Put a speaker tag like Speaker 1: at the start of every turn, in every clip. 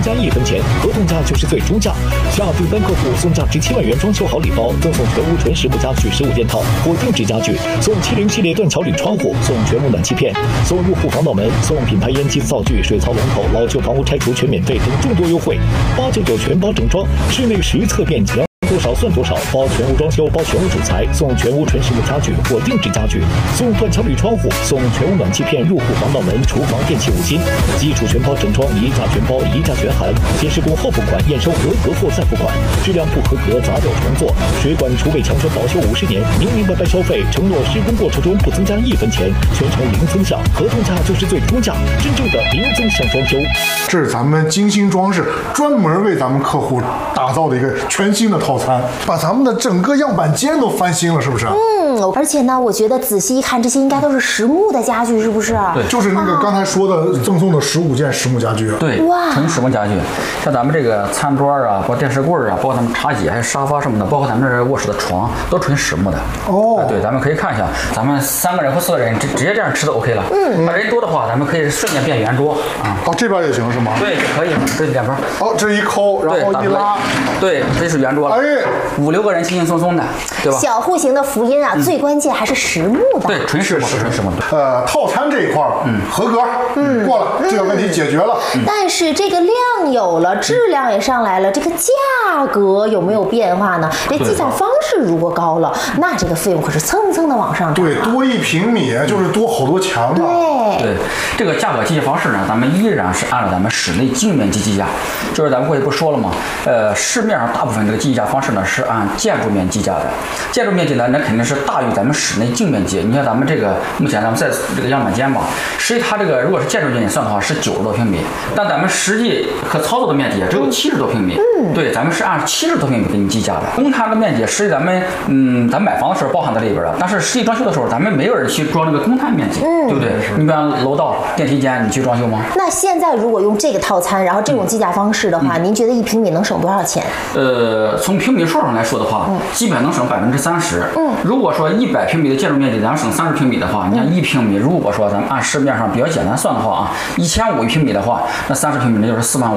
Speaker 1: 加1分钱，合同价就是最终价。下订单客户送价值7万元装修好礼包，赠送全屋纯实木家具15件套或定制家具，送70系列断桥铝窗户，送全屋暖气片，送入户防盗门，送品牌烟机灶具、水槽龙头，老旧房屋拆除全免费等众多优惠。899全包整装，室内实测便捷。多少算多少，包全屋装修，包全屋主材，送全屋纯实木家具或定制家具，送断桥铝窗户，送全屋暖气片、入户防盗门、厨房电器5金，基础全包整装，一价全包，一价全含，先施工后付款，验收合格后再付款，质量不合格砸掉重做，水管厨卫强权保修50年，明明白白收费，承诺施工过程中不增加1分钱，全程零增项，合同价就是最终价，真正的零增项装修。
Speaker 2: 这是咱们精心装饰，专门为咱们客户打造的一个全新的套餐，把咱们的整个样板间都翻新了，是不是？
Speaker 3: 而且呢，我觉得仔细一看，这些应该都是实木的家具，是不是？
Speaker 2: 对，就是那个刚才说的赠送的15件实木家具。
Speaker 4: 对，纯实木家具，像咱们这个餐桌啊，包括电视柜啊，包括咱们茶几还有沙发什么的，包括咱们这卧室的床，都纯实木的。对，咱们可以看一下，咱们3个人或4个人直接这样吃都 OK 了。那人多的话，咱们可以瞬间变圆桌啊。
Speaker 2: 这边也行是吗？
Speaker 4: 对，可以，这两边。
Speaker 2: 这一抠，然后一拉，
Speaker 4: 对，这是圆桌了。5、6个人轻轻松松的，对吧？
Speaker 3: 小户型的福音啊，最关键还是实木的。
Speaker 4: 对，纯实木，纯实木。
Speaker 2: 套餐这一块合格，过了，这个问题解决了。
Speaker 3: 但是这个量有了，质量也上来了，这个价格有没有变化呢？这计价方式如果高了，那这个费用可是蹭蹭的往上涨。
Speaker 2: 对，多1平米就是多好多钱了。
Speaker 3: 对，
Speaker 4: 这个价格计价方式呢，咱们依然是按照咱们室内净面积计价，就是咱们过去不说了吗？市面上大部分这个计价方式呢是按建筑面计价的，建筑面积呢那肯定是大于咱们室内净面积。你看咱们这个目前咱们在这个样板间吧，实际它这个如果是建筑面积算的话是90多平米，但咱们实际可操作的面积只有70多平米。对，咱们是按70多平米给你计价的。公摊的面积实际咱们咱买房的时候包含在里边的，但是实际装修的时候咱们没有人去装这个公摊面积，对不对？你比方楼道、电梯间，你去装修吗？
Speaker 3: 那现在如果用这个套餐，然后这种计价方式的话，您觉得1平米能省多少钱？
Speaker 4: 从平米数上来说的话，基本能省30%。如果说100平米的建筑面积，咱们省30平米的话，你看1平米，如果说咱们按市面上比较简单算的话啊，1500一平米的话，那30平米那就是4万5。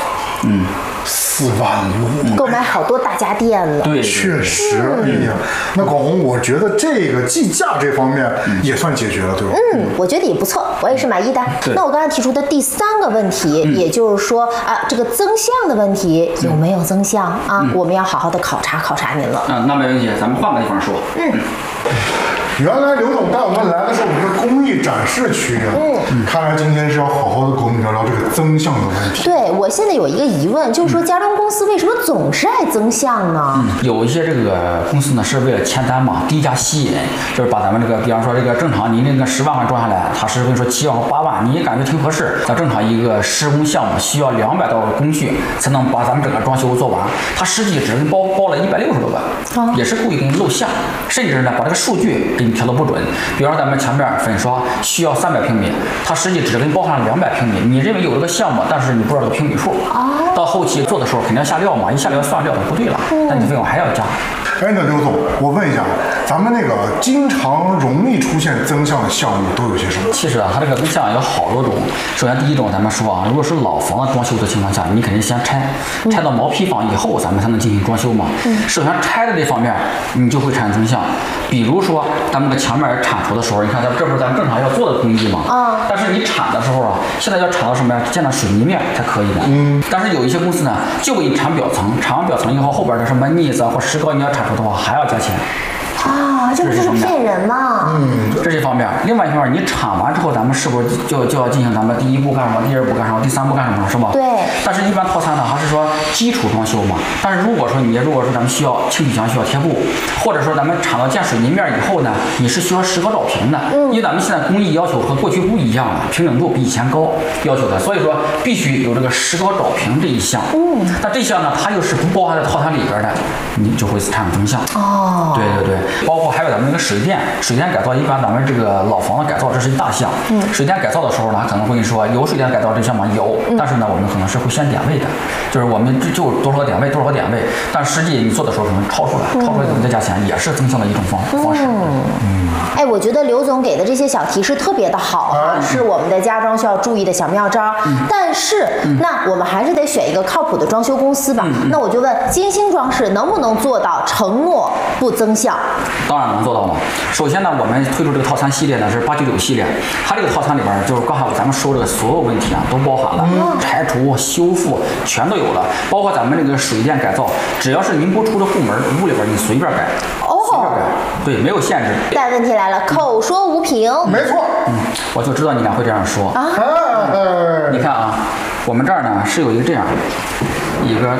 Speaker 2: 4万5，
Speaker 3: 购买好多大家电了。
Speaker 4: 对，
Speaker 2: 确实。那广红，我觉得这个计价这方面也算解决了，对吧？
Speaker 3: 我觉得也不错，我也是满意的。那我刚才提出的第3个问题，也就是说这个增项的问题有没有增项啊？我们要好好的考察考察您了。
Speaker 4: 那没问题，咱们换个地方说。
Speaker 2: 原来刘总带我们来的是我们的工艺展示区啊，看来今天是要好好的跟我们聊聊这个增项的问题。
Speaker 3: 对，我现在有一个疑问，就是说家装公司为什么总是爱增项呢？
Speaker 4: 有一些这个公司呢是为了签单嘛，低价吸引，就是把咱们这个，比方说这个正常你那个10万块装下来，他是跟你说7万或8万，你也感觉挺合适。那正常一个施工项目需要200多个工序才能把咱们整个装修做完，他实际只包了160多个，也是故意给你露馅，甚至呢把这个数据给你调得不准。比方说咱们墙面粉刷需要300平米，它实际只给你包含了200平米，你认为有这个项目，但是你不知道这个平米数，到后期做的时候肯定要下料嘛，一下料算料就不对了，那你费用还要加。
Speaker 2: 那刘总，我问一下，咱们那个经常容易出现增项的项目都有些什么？
Speaker 4: 其实它这个增项有好多种。首先第一种，咱们说如果是老房子装修的情况下，你肯定先拆到毛坯房以后，咱们才能进行装修嘛。首先拆的这方面，你就会产生增项。比如说咱们的墙面铲除的时候，你看这不是咱们正常要做的工艺嘛？但是你铲的时候现在要铲到什么呀？见到水泥面才可以的。但是有一些公司呢，就给你铲表层，铲完表层以后，后边的什么腻子或石膏你要铲除的话，还要加钱。
Speaker 3: 这不就是骗人吗？
Speaker 4: 这是一方面。另外一方面，你铲完之后，咱们是不是就要进行咱们第1步干什么，第2步干什么，第3步干什么，是吧？
Speaker 3: 对。
Speaker 4: 但是一般套餐呢，还是说基础装修嘛。但是如果说咱们需要清洗墙需要贴布，或者说咱们铲到见水泥面以后呢，你是需要石膏照平的。因为咱们现在工艺要求和过去不一样了，平整度比以前高要求的，所以说必须有这个石膏照平这一项。那这项呢，它又是不包含在套餐里边的，你就会产生增项。对。 包括还有咱们这个水电改造，一般咱们这个老房子改造这是一大项。水电改造的时候呢，可能会说有水电改造这项吗？有，但是呢，我们可能是会先点位的，就是我们就多少个点位，但实际你做的时候可能超出来，我们再加钱也是增效的一种方式。
Speaker 3: 哎，我觉得刘总给的这些小提示特别的好啊，是我们的家装需要注意的小妙招。但是，那我们还是得选一个靠谱的装修公司吧。那我就问，金星装饰能不能做到承诺不增项？
Speaker 4: 当然能做到了。首先呢，我们推出这个套餐系列呢是899系列，它这个套餐里边就是刚才咱们说这个所有问题啊都包含了，拆除、修复全都有了，包括咱们这个水电改造，只要是您不出的户门，屋里边你随便改。对，没有限制。
Speaker 3: 但问题来了，口说无凭。
Speaker 2: 没错。
Speaker 4: 我就知道你俩会这样说啊。你看啊，我们这儿呢是有一个这样一个。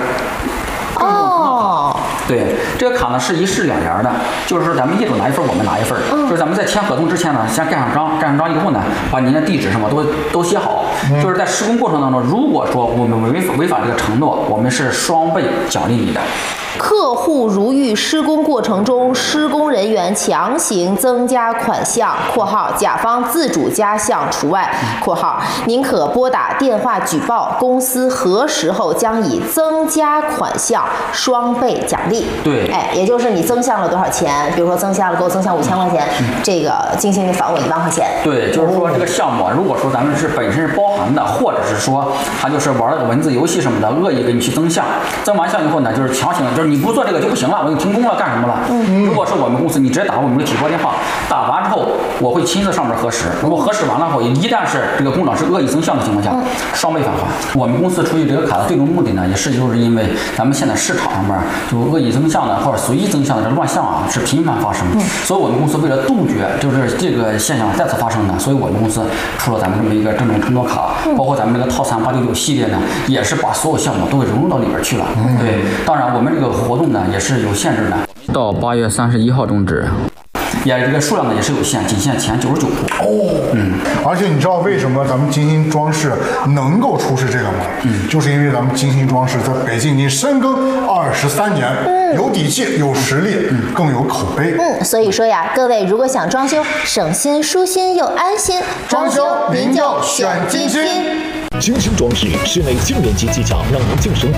Speaker 4: 对，这个卡呢是1式2联的，就是说咱们业主拿一份，我们拿一份。就是咱们在签合同之前呢，先盖上章以后呢，把您的地址什么都写好。就是在施工过程当中，如果说我们违反这个承诺，我们是双倍奖励你的。
Speaker 3: 客户如遇施工过程中施工人员强行增加款项（括号甲方自主加项除外）（括号您可拨打电话举报，公司核实后将以增加款项双倍奖励）。
Speaker 4: 对，
Speaker 3: 哎，也就是你增项了多少钱？比如说给我增项5000块钱，这个金星就返我1万块钱。
Speaker 4: 对，就是说这个项目，如果说咱们是本身是包含的，或者是说他就是玩了个文字游戏什么的，恶意给你去增项，增完项以后呢，就是强行就是你不做这个就不行了，我给你停工了，干什么了？如果是我们公司，你直接打我们的体拨电话，打完之后我会亲自上门核实。如果核实完了后，一旦是这个工长是恶意增项的情况下，双倍返还。我们公司出于这个卡的最终目的呢，也是就是因为咱们现在市场上面就恶意增项的或者随意增项的这乱象啊是频繁发生，所以我们公司为了杜绝就是这个现象再次发生呢，所以我们公司出了咱们这么一个正承诺卡，包括咱们这个套餐899系列呢，也是把所有项目都给融入到里边去了。对，当然我们这个活动呢也是有限制的，到8月31号终止。这个数量呢也是有限，仅限前99户。
Speaker 2: 而且你知道为什么咱们金星装饰能够出示这个吗？就是因为咱们金星装饰在北京已经深耕23年，有底气、有实力，更有口碑。
Speaker 3: 所以说呀，各位如果想装修省心、舒心又安心，
Speaker 2: 装修您就选金星。
Speaker 1: 金星装饰室内净面积计价让您净省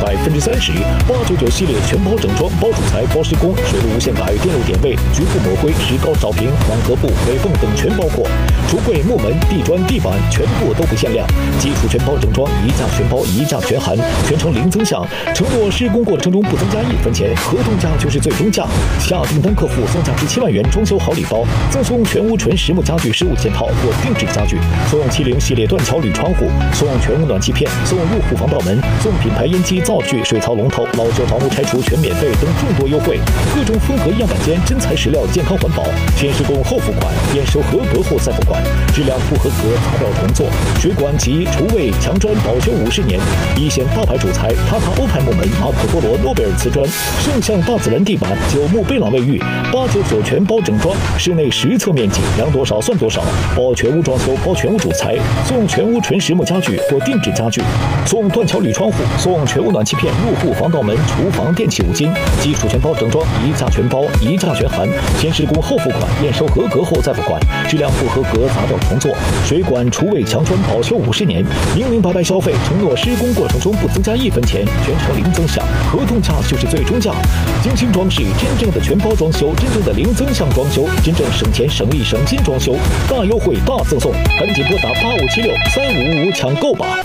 Speaker 1: 30%，899系列全包整装、包主材、包施工、水路无限改、电路点位、局部抹灰、石膏扫平、网格布、尾缝等全包括。橱柜、木门、地砖、地板全部都不限量。基础全包整装，一价全包，一价全含，全程零增项，承诺施工过程中不增加1分钱，合同价就是最终价。下订单客户送价值7万元装修好礼包，赠送全屋纯实木家具15件套或定制家具，送70系列断桥铝窗户，送全屋暖气片，送入户防盗门，送品牌烟机、灶具、水槽龙头、老旧房屋拆除全免费等众多优惠。各种风格样板间真材实料，健康环保，先施工后付款，验收合格后再付款，质量不合格砸掉重做。水管及厨卫墙砖保修50年，一线大牌主材塔塔欧派木门、马可波罗诺贝尔瓷砖，圣象大自然地板、9木贝朗卫浴，899全包整装，室内实测面积量多少算多少，包全屋装修，包全屋主材，送全屋纯实木家具或定制家具，送断桥铝窗户，送全屋暖气片、入户防盗门、厨房电器5斤，基础全包整装，一价全包，一价全含，先施工后付款，验收合格后再付款，质量不合格砸掉重做。水管、厨卫、墙砖保修50年，明明白白消费，承诺施工过程中不增加1分钱，全程零增项，合同价就是最终价。金星装饰真正的全包装修，真正的零增项装修，真正省钱省力省心装修，大优惠大赠送，赶紧拨打85763555抢购吧。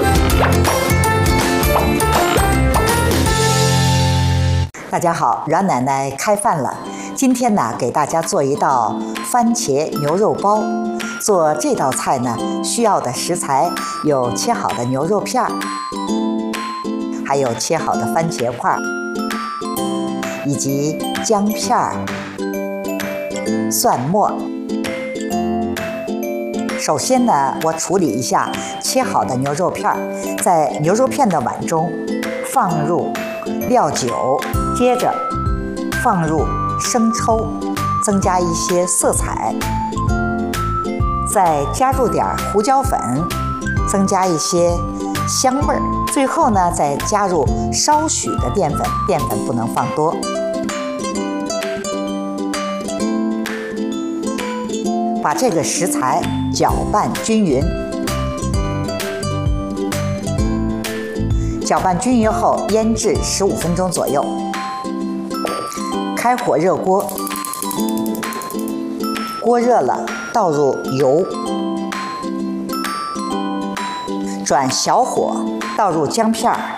Speaker 5: 大家好，阮奶奶开饭了。今天呢，给大家做一道番茄牛肉包。做这道菜呢，需要的食材有切好的牛肉片儿，还有切好的番茄块，以及姜片儿、蒜末。首先呢，我处理一下切好的牛肉片儿，在牛肉片的碗中放入料酒，接着放入生抽，增加一些色彩，再加入点胡椒粉，增加一些香味儿。最后呢，再加入少许的淀粉，淀粉不能放多。 把这个食材搅拌均匀。搅拌均匀后，腌制15分钟左右。开火热锅，锅热了，倒入油，转小火，倒入姜片儿。